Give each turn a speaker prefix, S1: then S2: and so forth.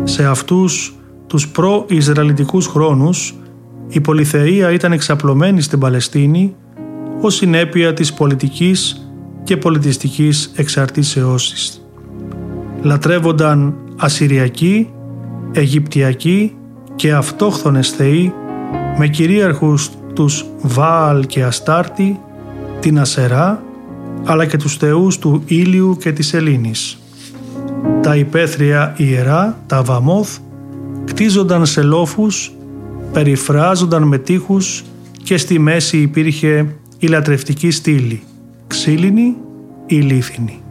S1: Σε αυτούς τους προ-Ισραηλιτικούς χρόνους η πολυθεΐα ήταν εξαπλωμένη στην Παλαιστίνη ως συνέπεια της πολιτικής και πολιτιστικής εξαρτήσεώς της. Λατρεύονταν ασσυριακοί, αιγυπτιακοί και αυτόχθονες θεοί με κυρίαρχους τους Βάαλ και Αστάρτη, την Ασερά, αλλά και τους θεούς του ήλιου και της σελήνης. Τα υπαίθρια ιερά, τα Βαμόθ, κτίζονταν σε λόφους, περιφράζονταν με τείχους και στη μέση υπήρχε η λατρευτική στήλη, ξύλινη ή λίθινη.